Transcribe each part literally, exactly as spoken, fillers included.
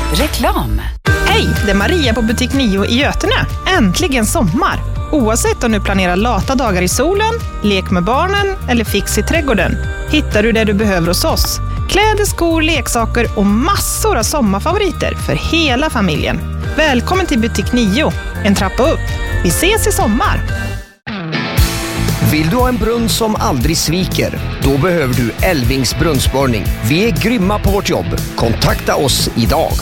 Reklam. Hej, det är Maria på butik nio i Götene. Äntligen sommar! Oavsett om du planerar lata dagar i solen, lek med barnen eller fix i trädgården, hittar du det du behöver hos oss. Kläder, skor, leksaker och massor av sommarfavoriter för hela familjen. Välkommen till butik nio, en trappa upp. Vi ses i sommar! Vill du ha en brunn som aldrig sviker? Då behöver du Elvings brunnsborrning. Vi är grymma på vårt jobb. Kontakta oss idag.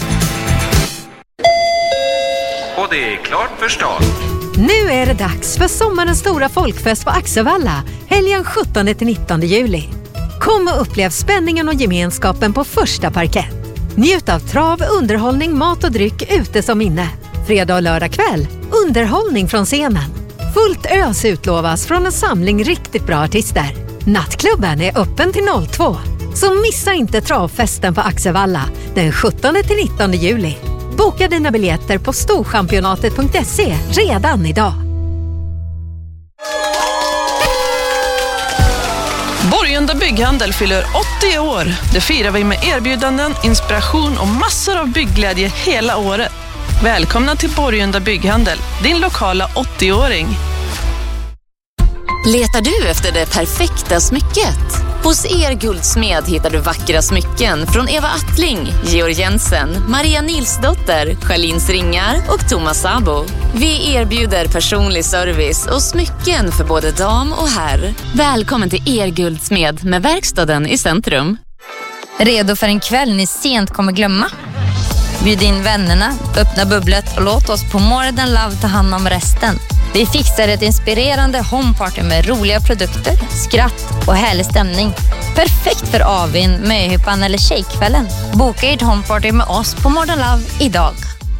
Och det är klart för start. Nu är det dags för sommarens stora folkfest på Axevalla, helgen sjuttonde till nittonde juli. Kom och upplev spänningen och gemenskapen på första parkett. Njut av trav, underhållning, mat och dryck ute som inne. Fredag och lördag kväll, underhållning från scenen. Fullt ös utlovas från en samling riktigt bra artister. Nattklubben är öppen till noll två. Så missa inte travfesten på Axevalla den sjuttonde till nittonde juli. Boka dina biljetter på storchampionatet punkt se redan idag. Borgunda Bygghandel fyller åttio år. Det firar vi med erbjudanden, inspiration och massor av byggglädje hela året. Välkomna till Borgunda Bygghandel, din lokala åttio-åring. Letar du efter det perfekta smycket? Hos Er Guldsmed hittar du vackra smycken från Eva Attling, Georg Jensen, Maria Nilsdotter, Charlins Ringar och Thomas Sabo. Vi erbjuder personlig service och smycken för både dam och herr. Välkommen till Er Guldsmed med verkstaden i centrum. Redo för en kväll ni sent kommer glömma? Bjud in vännerna, öppna bubblet och låt oss på Modern Love ta hand om resten. Vi fixar ett inspirerande homeparty med roliga produkter, skratt och härlig stämning. Perfekt för avin, möhippan eller tjejkvällen. Boka ert homeparty med oss på Modern Love idag.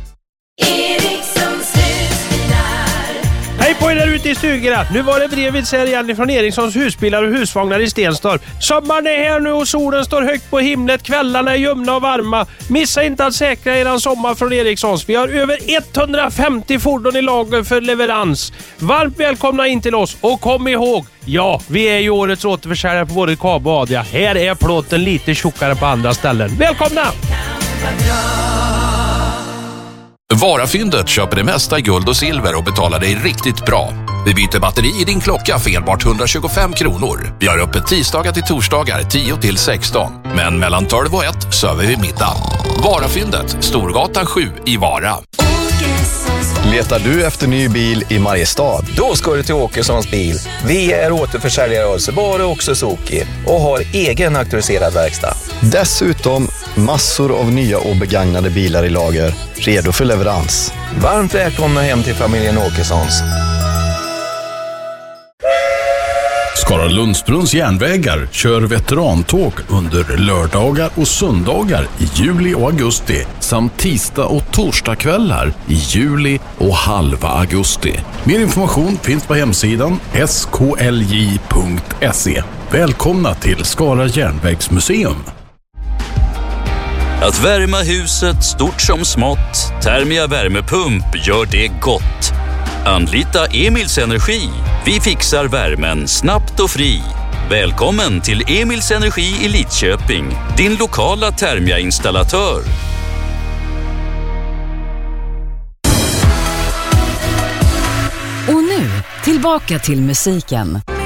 Hej på er där ute i stugorna. Nu var det brevet här igen från Erikssons husbilar och husvagnar i Stenstorp. Sommaren är här nu och solen står högt på himlet. Kvällarna är ljumna och varma. Missa inte att säkra eran sommar från Erikssons. Vi har över etthundrafemtio fordon i lager för leverans. Varmt välkomna in till oss och kom ihåg, ja, vi är ju årets återförsäljare på både Kabo och Adria. Här är plåten lite tjockare på andra ställen. Välkomna! Varafyndet köper det mesta i guld och silver och betalar dig riktigt bra. Vi byter batteri i din klocka för enbart hundratjugofem kronor. Vi har öppet tisdagar till torsdagar tio till sexton. Men mellan tolv och ett söver vi middag. Varafyndet, Storgatan sju i Vara. Letar du efter ny bil i Mariestad? Då ska du till Åkessons bil. Vi är återförsäljare av Subaru och Suzuki och har egen auktoriserad verkstad. Dessutom massor av nya och begagnade bilar i lager, redo för leverans. Varmt välkomna hem till familjen Åkessons. Skara Lundsbrunns järnvägar kör veterantåg under lördagar och söndagar i juli och augusti samt tisdag och torsdagskvällar i juli och halva augusti. Mer information finns på hemsidan s k l j punkt se. Välkomna till Skara järnvägsmuseum. Att värma huset stort som smått, Thermia värmepump gör det gott. Anlita Emils Energi. Vi fixar värmen snabbt och fri. Välkommen till Emils Energi i Lidköping, din lokala Thermia-installatör. Och nu, tillbaka till musiken.